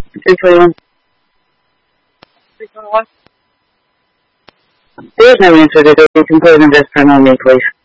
321. 321? There's no answer to this. You can put it in just for me, please.